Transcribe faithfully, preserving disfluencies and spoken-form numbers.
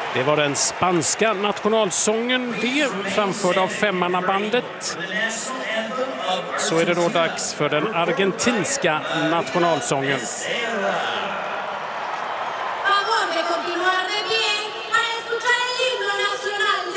Det var den spanska nationalsången, det framförd av femmannabandet. Så är det då dags för den argentinska nationalsången. Favor de continuar de pie para escuchar el himno nacional